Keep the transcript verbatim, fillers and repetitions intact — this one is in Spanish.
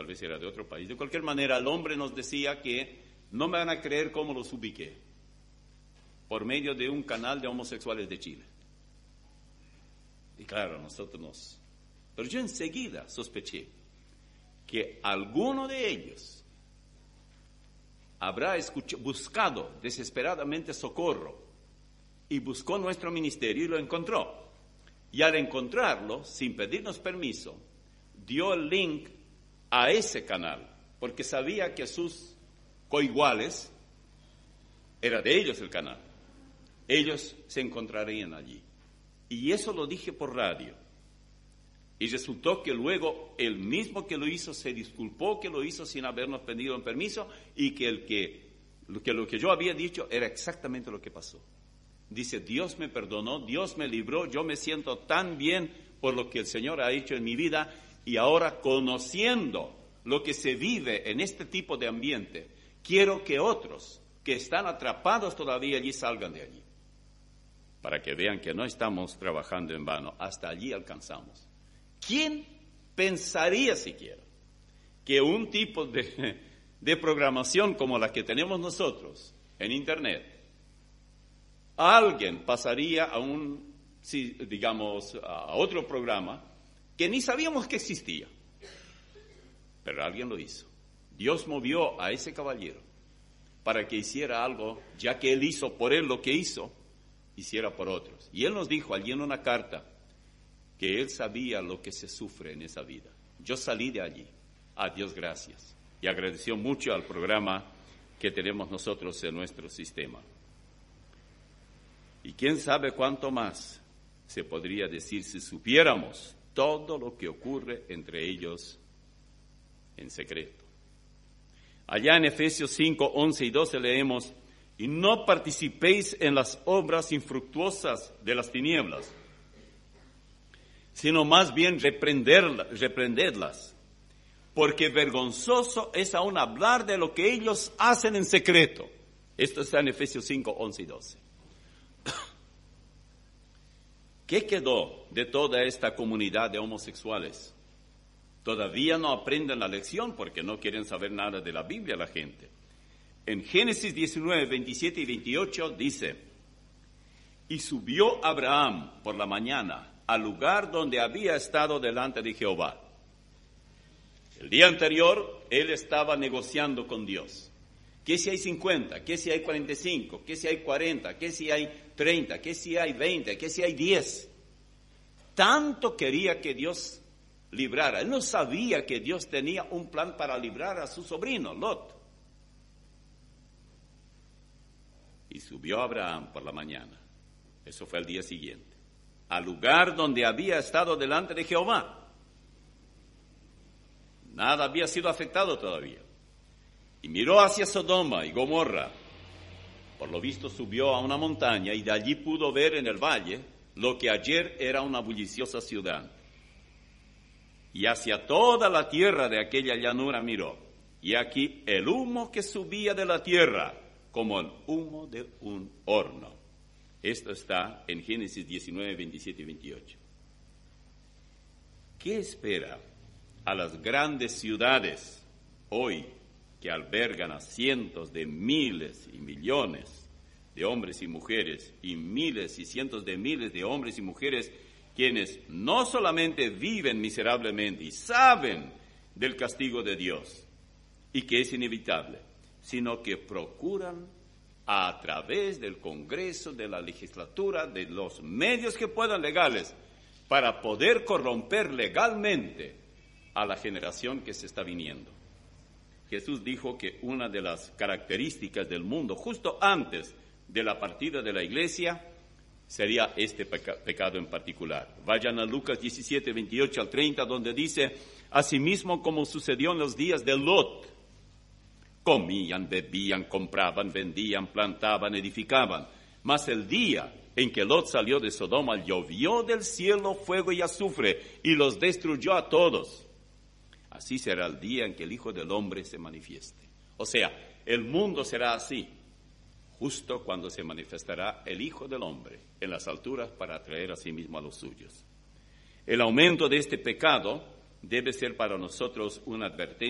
vez era de otro país. De cualquier manera, el hombre nos decía que no me van a creer cómo los ubiqué, por medio de un canal de homosexuales de Chile. Y claro, nosotros nos... Pero yo enseguida sospeché que alguno de ellos habrá escuchado, buscado desesperadamente socorro y buscó nuestro ministerio y lo encontró. Y al encontrarlo, sin pedirnos permiso, dio el link a ese canal, porque sabía que sus coiguales, era de ellos el canal, ellos se encontrarían allí. Y eso lo dije por radio. Y resultó que luego el mismo que lo hizo se disculpó que lo hizo sin habernos pedido permiso y que, el que, que lo que yo había dicho era exactamente lo que pasó. Dice, Dios me perdonó, Dios me libró, yo me siento tan bien por lo que el Señor ha hecho en mi vida y ahora conociendo lo que se vive en este tipo de ambiente, quiero que otros que están atrapados todavía allí salgan de allí. Para que vean que no estamos trabajando en vano, hasta allí alcanzamos. ¿Quién pensaría siquiera que un tipo de, de programación como la que tenemos nosotros en Internet, alguien pasaría a un, digamos, a otro programa que ni sabíamos que existía? Pero alguien lo hizo. Dios movió a ese caballero para que hiciera algo, ya que él hizo por él lo que hizo, hiciera por otros. Y él nos dijo allí en una carta que él sabía lo que se sufre en esa vida. Yo salí de allí, a Dios gracias, y agradeció mucho al programa que tenemos nosotros en nuestro sistema. Y quién sabe cuánto más se podría decir si supiéramos todo lo que ocurre entre ellos en secreto. Allá en Efesios cinco, once y doce leemos, y no participéis en las obras infructuosas de las tinieblas, sino más bien reprenderlas, reprendedlas, porque vergonzoso es aún hablar de lo que ellos hacen en secreto. Esto está en Efesios cinco, once y doce. ¿Qué quedó de toda esta comunidad de homosexuales? Todavía no aprenden la lección porque no quieren saber nada de la Biblia la gente. En Génesis diecinueve, veintisiete y veintiocho dice, y subió Abraham por la mañana al lugar donde había estado delante de Jehová. El día anterior, él estaba negociando con Dios. ¿Qué si hay cincuenta? ¿Qué si hay cuarenta y cinco? ¿Qué si hay cuarenta? ¿Qué si hay treinta? ¿Qué si hay veinte? ¿Qué si hay diez? Tanto quería que Dios librara. Él no sabía que Dios tenía un plan para librar a su sobrino, Lot. Y subió Abraham por la mañana. Eso fue el día siguiente. Al lugar donde había estado delante de Jehová. Nada había sido afectado todavía. Y miró hacia Sodoma y Gomorra. Por lo visto subió a una montaña y de allí pudo ver en el valle lo que ayer era una bulliciosa ciudad. Y hacia toda la tierra de aquella llanura miró. Y aquí el humo que subía de la tierra, como el humo de un horno. Esto está en Génesis diecinueve, veintisiete y veintiocho. ¿Qué espera a las grandes ciudades hoy que albergan a cientos de miles y millones de hombres y mujeres y miles y cientos de miles de hombres y mujeres quienes no solamente viven miserablemente y saben del castigo de Dios y que es inevitable, sino que procuran a través del Congreso, de la legislatura, de los medios que puedan legales, para poder corromper legalmente a la generación que se está viniendo? Jesús dijo que una de las características del mundo, justo antes de la partida de la iglesia, sería este peca- pecado en particular. Vayan a Lucas diecisiete, veintiocho al treinta, donde dice, asimismo como sucedió en los días de Lot, comían, bebían, compraban, vendían, plantaban, edificaban. Mas el día en que Lot salió de Sodoma, llovió del cielo fuego y azufre, y los destruyó a todos. Así será el día en que el Hijo del Hombre se manifieste. O sea, el mundo será así, justo cuando se manifestará el Hijo del Hombre en las alturas para atraer a sí mismo a los suyos. El aumento de este pecado debe ser para nosotros una advertencia